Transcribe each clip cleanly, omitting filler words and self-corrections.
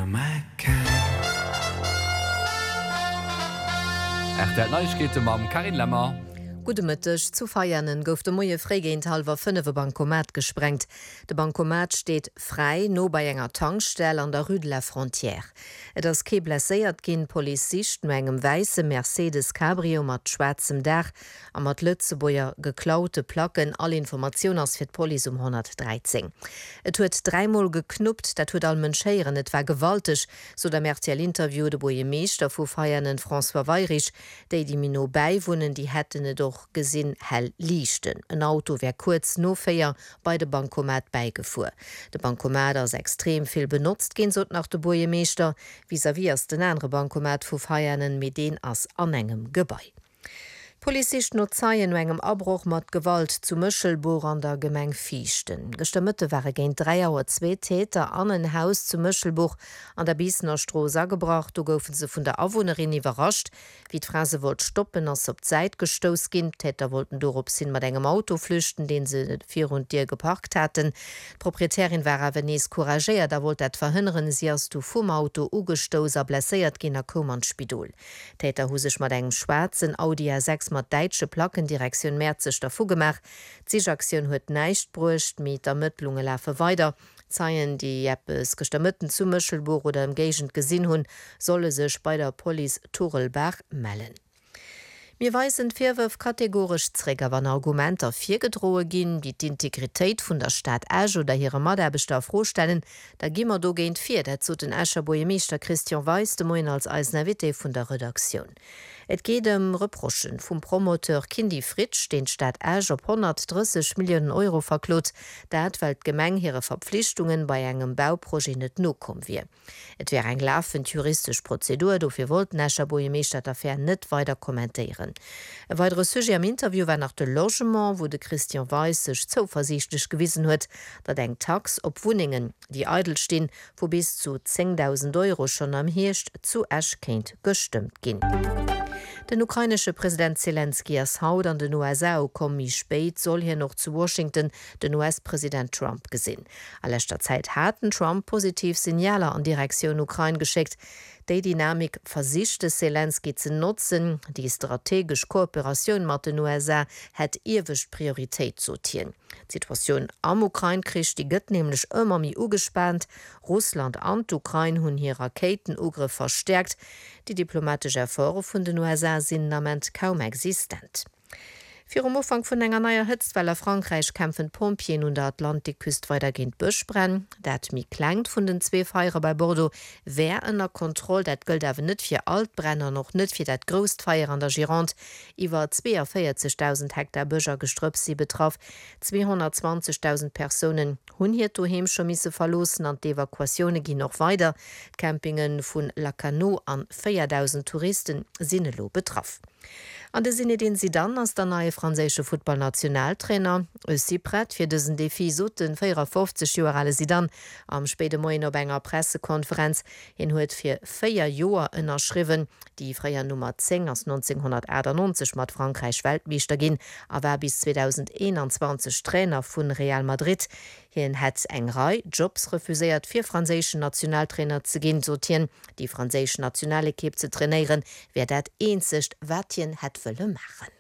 my kind. Der Neuigkeiten mam Karin Lämmer. Gute Mittag, zu feiernen gouf de moie Frégeint halber 5 Bankomat gesprengt. De Bankomat steht frei no bei enger Tankstelle an der Rue de la Frontière. Et ass ke blesséiert ginn Polizist no engem weisse Mercedes Cabrio mat schwarzem Dach a mat Lützeboier geklaute Placken all Information ass fir d Poli 113. Et huet dreimal geknuppt, dat huet all Mënscheieren, et war gewaltig, so der Mertiel Interview de Boie Meester vu feiernen François Weirich, déi die Mino beiwohnen, die hätten doch gesinn hell lichten. Ein Auto wär kurz no féier bei de Bankomat beigefuhr. De Bankomat ass extrem viel benutzt gin sot nach de Boie Meester, vis-à-vis as den andere Bankomat vu feiernen mit den ass an engem Gebäi. Polizist no Zeien engem Abbruch mat Gewalt zu Mëschelbohr an der Gemeng Fichten. Gestemmete waren géint 3 Auer 2 Täter an ein Haus zu Mëschelbuch an der Biesener Stroos agebracht, do goufen se vun der Awohnerin iwwerrascht, wie d'Frase wollt stoppen ass op Zeit gestos gin. Täter wollten dorop sinn mat engem Auto flüchten, den se vir und Dir geparkt hatten. Proprietärin war awer nees couragéiert, da wollt et verhënneren sie ass du vum Auto ugestoser blesséiert gin a Kommand Spidol. Täter husech mat engem schwarzen Audi A6 mat deitsche Placken Direktion Märzech davor gemacht. Zichaktion huet neicht brucht mit Ermittlungen läfe weiter. Zeien die Jeppes gestammetten zu Mëschelbuch oder im Gegend gesinn hunn, solle sech bei der Police Turelbach mellen. Mir weisen Vierwürf kategorisch zräger wann Argumenter 4 gedrohe ginn, die d'Integritéit vun der Stadt Asch oder hire Maderbeter vorstellen, da gimmer do géint 4, dat zu den Ascher Boemeester Christian Weiß de Moin als Eisnerwitte vun der Redaktion. Et geht Reprochen vum Promoteur Kindi Fritsch, den Stadt Asch op 130 Millionen Euro verklot, dat weil Gemeng hire Verpflichtungen bei engem Bauprojekt net no kom wie. Et wär eng laufend juristisch Prozedur, dofir wollten Ascher Boemeester d'Affaire net weiter kommentieren. E weitere Sujet am Interview war nach de Logement, wo de Christian Weiß sech zuversichtlich gewiesen huet, dat eng Tax op Wuningen, die eidel stehen, wo bis zu 10.000 Euro schon am Hircht zu Asch kennt gestimmt ginn. Den ukrainische Präsident Zelensky as Haut an den USA kom mi spät soll hier noch zu Washington den US-Präsident Trump gesinn. A letzter Zeit hatten Trump positiv Signaler an Direktion Ukraine geschickt. Die Dynamik versichte Zelensky zu nutzen. Die strategische Kooperation mit den USA hat ewig Priorität zu tieren. Die Situation am Ukraine-Krieg die gëtt nämlich immer mehr ugespannt. Russland an die Ukraine haben hier Raketenangriff verstärkt. Die diplomatische Erfolge von den USA sind damit kaum existent. Für am Anfang von enger neuer Hitzwelle Frankreich kämpfen Pompien und der Atlantikküste weitergehend Buschbrennen. Dat mi klangt von den 2 Feier bei Bordeaux wer in der Kontrolle, dat gilt aber nicht für Altbrenner, noch nicht für dat Großfeier an der Gironde. Über 42.000 Hektar Büscher gestrüpp sie betraf. 220.000 Personen hun hier daheim schon müssen verlosen und die Evakuationen gehen noch weiter. Campingen von Lacanau an 4.000 Touristen sinnelo betraf. An de Sinne den sie dann als der neue französische Footballnationaltrainer si prêt fir diesen Defi so den 54 Jahre sie dann am späte Moin op enger Pressekonferenz hin huet fir 4 Joer ënnerschriven, die freier Nummer 10 aus 1998 mat Frankreich Weltmeister gin, awer bis 2021 Trainer vun Real Madrid. Hien het eng Rei Jobs refuséiert fir franzésischen Nationaltrainer ze ginn sortieren, die franzésische Nationalequipe ze trainieren, wer dat eenzecht Wattien het wëlle machen.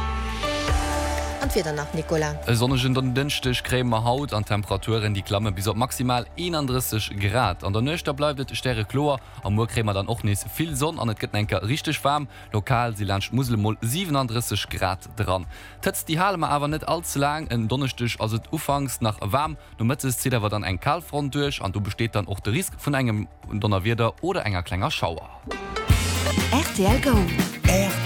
Und wieder nach Nicola. Sonneschen dann dünnstech krämer Haut an Temperaturen die Klamme bis op maximal 31 Grad. An der Nöchter bleibt sterre Chlor, am Murkrämer dann auch nicht viel Sonne, an et gibt enker richtig warm. Lokal sie lanscht Muselmoll 37 Grad dran. Tetzt die Halme aber nicht allzu lang, en Donnerstich also ufangs nach warm. Du müsstest zieht aber dann ein Kalfront durch, und du besteht dann auch der Risiko von engem Donnerwider oder enger kleiner Schauer. RTL Go.